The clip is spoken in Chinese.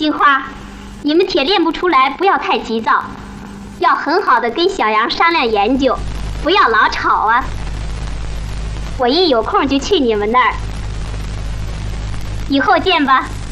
金花，你们铁练不出来，不要太急躁，要很好的跟小杨商量研究，不要老吵啊。我一有空就去你们那儿，以后见吧。